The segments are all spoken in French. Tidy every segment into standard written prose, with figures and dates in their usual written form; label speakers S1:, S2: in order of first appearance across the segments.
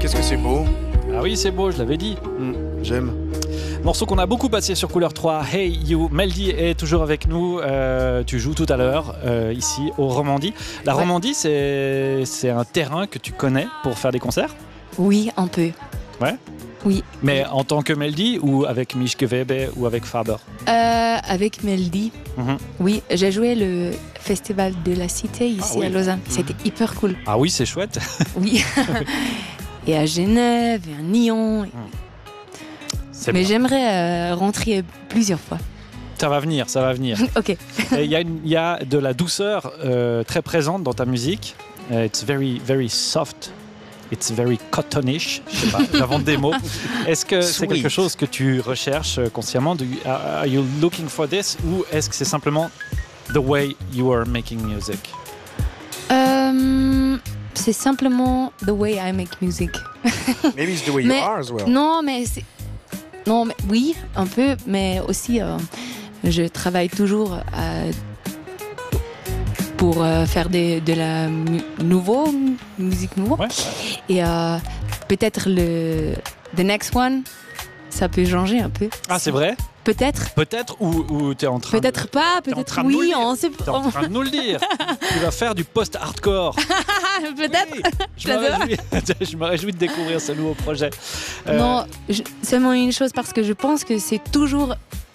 S1: qu'est-ce que c'est beau.
S2: Ah oui, c'est beau, je l'avais dit.
S1: J'aime.
S2: Morceau qu'on a beaucoup passé sur Couleur 3, Hey You. Meldy est toujours avec nous. Tu joues tout à l'heure ici au Romandie. La Romandie, c'est un terrain que tu connais pour faire des concerts ?
S3: Oui, un peu.
S2: Ouais.
S3: Oui.
S2: Mais en tant que Meldy ou avec Mischke Webe ou avec Faber ?
S3: Avec Meldy. Oui, j'ai joué le festival de la Cité ici à Lausanne. C'était hyper cool.
S2: Ah oui, c'est chouette.
S3: Oui. Et à Genève, et à Nyon. Mais j'aimerais rentrer plusieurs fois.
S2: Ça va venir.
S3: Ok.
S2: Il y a de la douceur très présente dans ta musique. It's very, very soft. It's very cottonish. Je sais pas, j'invente des mots. Est-ce que c'est quelque chose que tu recherches consciemment? Are you looking for this? Ou est-ce que c'est simplement the way you are making music?
S3: C'est simplement the way I make music.
S1: Maybe it's the way you are as well.
S3: Non, mais oui, un peu, mais aussi je travaille toujours pour faire de la musique nouveau. Ouais. Et peut-être the next one, ça peut changer un peu.
S2: Ah, c'est vrai?
S3: Peut-être
S2: ou tu es en train
S3: peut-être pas, peut-être oui, on sait pas.
S2: Tu es en train de nous le dire. Tu vas faire du post-hardcore.
S3: Peut-être.
S2: Oui, je me réjouis de découvrir ce nouveau projet.
S3: Non, seulement une chose, parce que je pense que c'est toujours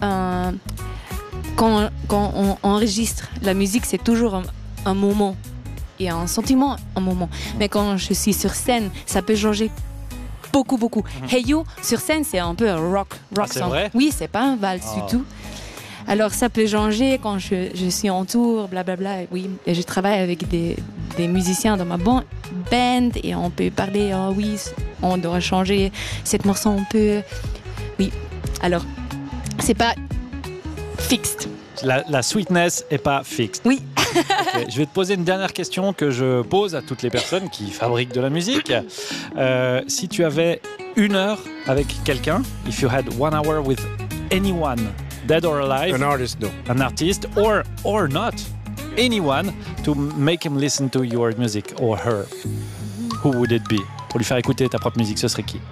S3: quand on enregistre la musique, c'est toujours un moment et un sentiment, un moment. Mais quand je suis sur scène, ça peut changer beaucoup. Hey You, sur scène, c'est un peu un rock
S2: c'est
S3: song.
S2: vrai?
S3: Oui, c'est pas un valse du tout. Alors ça peut changer quand je suis en tour, blablabla. Oui, et je travaille avec des musiciens dans ma band et on peut parler. Oh oui, on doit changer cette morceau. On peut. Oui. Alors, c'est pas fixed.
S2: La sweetness est pas fixed.
S3: Oui.
S2: Okay. Je vais te poser une dernière question que je pose à toutes les personnes qui fabriquent de la musique. Si tu avais 1 heure avec quelqu'un, if you had 1 hour with anyone, dead or alive, an artist or not, anyone, to make him listen to your music or her, who would it be? Pour lui faire écouter ta propre musique, ce serait qui?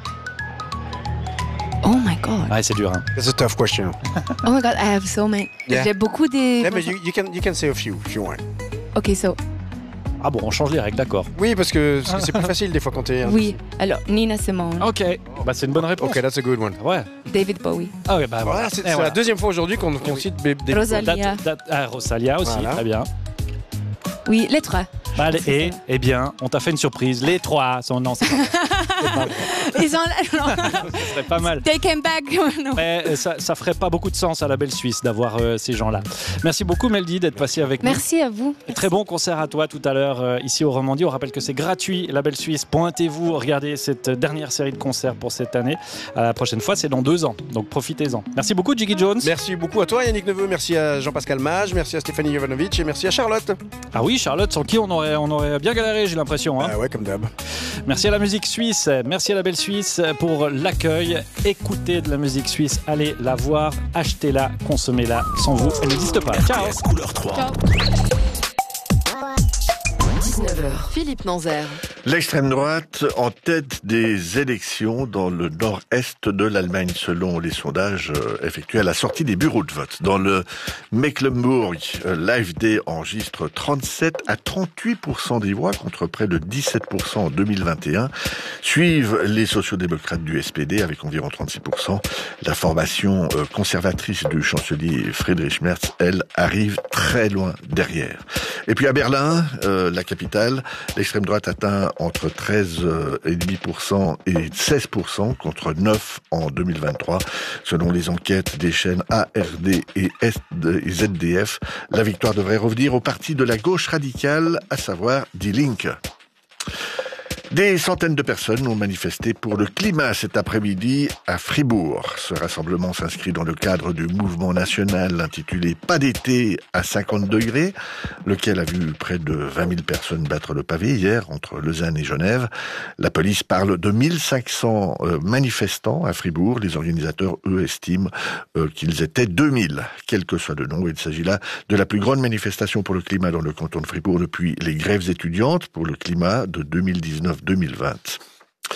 S3: Oh my God.
S2: Ouais, c'est dur. Hein.
S1: It's a tough question.
S3: Oh my God, I have so many.
S1: Yeah.
S3: J'ai beaucoup de.
S1: Yeah, but you can say a few if you want.
S3: Okay, so.
S2: Ah bon, on change les règles, d'accord.
S1: Oui, parce que c'est plus facile des fois quand t'es.
S3: Oui, alors Nina Simone.
S2: Ok, bah c'est une bonne réponse.
S1: Ok, that's a good one.
S2: Ouais.
S3: David Bowie.
S2: Ah ouais, bah voilà.
S1: C'est la deuxième fois aujourd'hui qu'on cite des.
S3: Rosalia.
S2: Rosalia aussi,
S1: voilà.
S2: Très bien.
S3: Oui, les 3.
S2: Bah, eh bien, on t'a fait une surprise. Les 3 sont... Non, c'est pas
S3: Ils sont là.
S2: Ce serait pas mal.
S3: They came back.
S2: Mais ça ferait pas beaucoup de sens à la belle Suisse d'avoir ces gens-là. Merci beaucoup, Meldy, d'être passée avec nous.
S3: Merci à vous.
S2: Merci. Très bon concert à toi tout à l'heure ici au Romandie. On rappelle que c'est gratuit, la belle Suisse. Pointez-vous, regardez cette dernière série de concerts pour cette année. La prochaine fois, c'est dans 2 ans. Donc profitez-en. Merci beaucoup, Jiggy Jones.
S1: Merci beaucoup à toi, Yannick Neveu. Merci à Jean-Pascal Mage. Merci à Stéphanie Jovanovic. Et merci à Charlotte.
S2: Ah oui, Charlotte, sans qui on aurait bien galéré, j'ai l'impression. Hein.
S1: Ah ouais, comme d'hab.
S2: Merci à la musique suisse, merci à la belle Suisse pour l'accueil. Écoutez de la musique suisse, allez la voir, achetez-la, consommez-la. Sans vous, elle n'existe pas. Ciao.
S4: Couleur 3.
S3: Ciao.
S5: 19h, Philippe Nanzer.
S6: L'extrême droite en tête des élections dans le nord-est de l'Allemagne, selon les sondages effectués à la sortie des bureaux de vote. Dans le Mecklembourg, l'AfD enregistre 37 à 38% des voix contre près de 17% en 2021. Suivent les sociodémocrates du SPD avec environ 36%. La formation conservatrice du chancelier Friedrich Merz, elle, arrive très loin derrière. Et puis à Berlin, la capitale, l'extrême droite atteint entre 13,5% et 16% contre 9% en 2023. Selon les enquêtes des chaînes ARD et ZDF, la victoire devrait revenir au parti de la gauche radicale, à savoir Die Linke. Des centaines de personnes ont manifesté pour le climat cet après-midi à Fribourg. Ce rassemblement s'inscrit dans le cadre du mouvement national intitulé « Pas d'été à 50 degrés », lequel a vu près de 20 000 personnes battre le pavé hier entre Lausanne et Genève. La police parle de 1500 manifestants à Fribourg. Les organisateurs, eux, estiment qu'ils étaient 2000. Quel que soit le nombre, il s'agit là de la plus grande manifestation pour le climat dans le canton de Fribourg depuis les grèves étudiantes pour le climat de 2019-2020.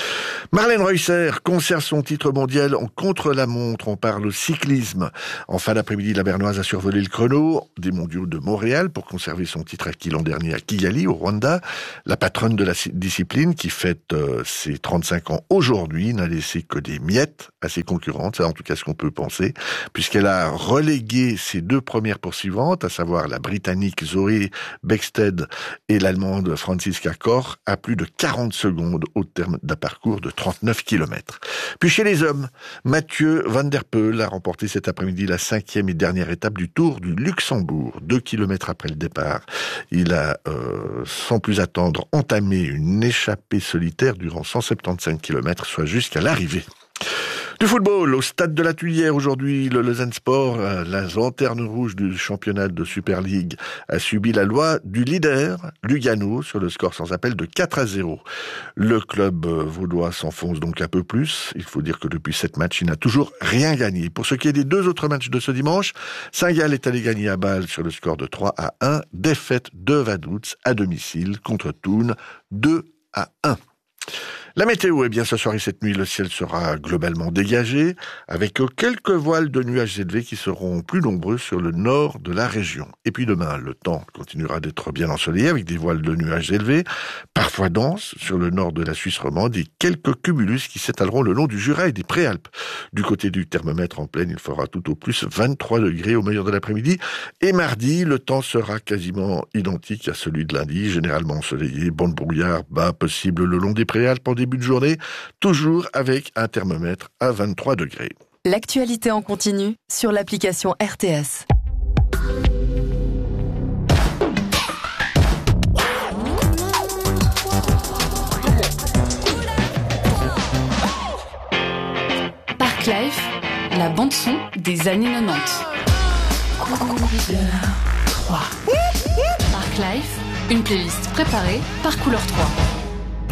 S6: Marlène Reusser conserve son titre mondial en contre-la-montre. On parle cyclisme. En fin d'après-midi, la Bernoise a survolé le chrono des mondiaux de Montréal pour conserver son titre acquis l'an dernier à Kigali, au Rwanda. La patronne de la discipline, qui fête ses 35 ans aujourd'hui, n'a laissé que des miettes à ses concurrentes. C'est en tout cas ce qu'on peut penser, puisqu'elle a relégué ses deux premières poursuivantes, à savoir la Britannique Zoe Bexted et l'Allemande Franziska Koch, à plus de 40 secondes au terme d'un parcours de 39 km. Puis chez les hommes, Mathieu Van Der Poel a remporté cet après-midi la 5e et dernière étape du Tour du Luxembourg, 2 km après le départ. Il a, sans plus attendre, entamé une échappée solitaire durant 175 km, soit jusqu'à l'arrivée. Du football, au stade de la Tuilière aujourd'hui, le Lausanne Sport, la lanterne rouge du championnat de Super League, a subi la loi du leader, Lugano, sur le score sans appel de 4-0. Le club vaudois s'enfonce donc un peu plus. Il faut dire que depuis 7 matchs, il n'a toujours rien gagné. Pour ce qui est des 2 autres matchs de ce dimanche, Saint-Gall est allé gagner à Bâle sur le score de 3-1. Défaite de Vaduz à domicile contre Thun, 2-1. La météo, eh bien, ce soir et cette nuit, le ciel sera globalement dégagé, avec quelques voiles de nuages élevés qui seront plus nombreux sur le nord de la région. Et puis demain, le temps continuera d'être bien ensoleillé, avec des voiles de nuages élevés, parfois denses, sur le nord de la Suisse romande, et quelques cumulus qui s'étaleront le long du Jura et des Préalpes. Du côté du thermomètre en plaine, il fera tout au plus 23 degrés au meilleur de l'après-midi. Et mardi, le temps sera quasiment identique à celui de lundi, généralement ensoleillé, bon brouillard, bas possible le long des Préalpes en début de journée, toujours avec un thermomètre à 23 degrés.
S5: L'actualité en continu sur l'application RTS.
S4: Parklife, la bande-son des années 90. Couleur 3. Parklife, une playlist préparée par Couleur 3.